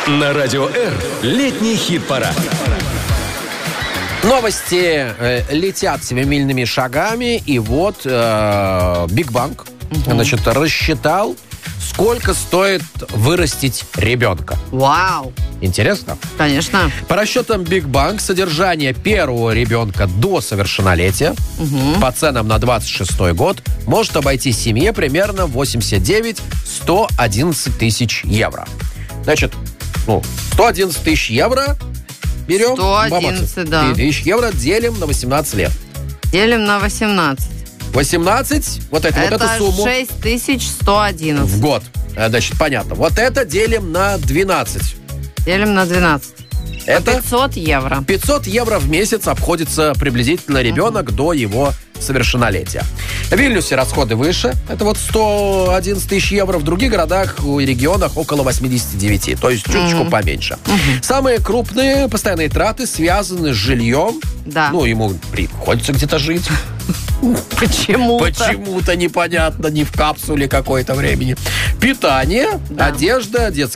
На Радио Р летний хит-парад. Новости летят семимильными шагами. И вот Бигбанк, значит, рассчитал, сколько стоит вырастить ребенка. Вау. Интересно? Конечно. По расчетам Бигбанк, содержание первого ребенка до совершеннолетия по ценам на 26-й год может обойтись семье примерно 89-111 тысяч евро. Значит, 111 тысяч евро берем. 111, да. Тысяч евро делим на 18 лет. Делим на 18. 18, вот эту сумму. 6111. В год. Значит, понятно. Вот это делим на 12. Делим на 12. Это 500 евро. 500 евро в месяц обходится приблизительно ребенок до его совершеннолетия. В Вильнюсе расходы выше. Это вот 111 тысяч евро. В других городах и регионах около 89. То есть чуточку поменьше. Самые крупные постоянные траты связаны с жильем. Да. Ему приходится где-то жить. Почему-то. Почему-то непонятно, не в капсуле какое-то времени. Питание, одежда, детские